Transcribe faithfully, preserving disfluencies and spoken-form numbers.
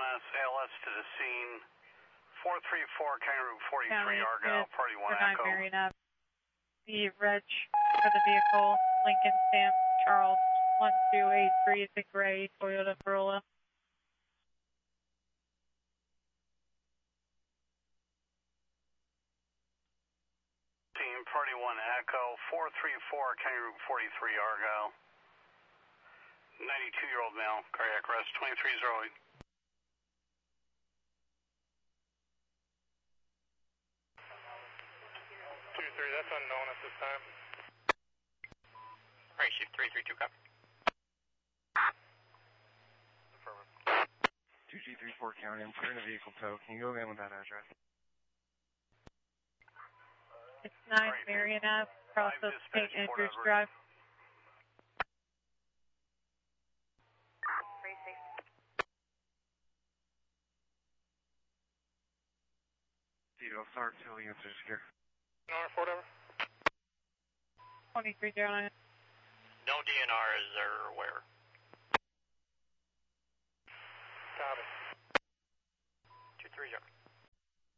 S, A L S to the scene. four three four, County Route forty-three, County Argyle, Party one nine Echo. Marion Ave. The reg for the vehicle, Lincoln Stamp Charles one two eight three, the gray Toyota Corolla. Team, Party one Echo, four three four, County Route forty-three, Argyle. ninety-two-year-old male, cardiac arrest, twenty-three oh eight. two three, that's unknown at this time. Right, shift three three two, copy. two G three four County, I'm clearing a vehicle tow. Can you go again with that address? It's nine Marion Ave, across of Saint Andrews Drive. Tito, start till you answer secure. North, whatever. twenty-three oh nine. No D N Rs are aware.